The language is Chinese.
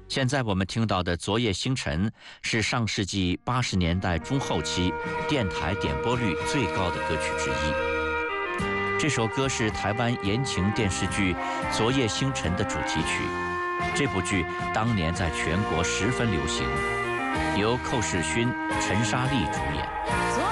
现在我们听到的《昨夜星辰》是上世纪80年代中后期电台点播率最高的歌曲之一。这首歌是台湾言情电视剧《昨夜星辰》的主题曲。这部剧当年在全国十分流行，由寇世勋、陈莎莉主演。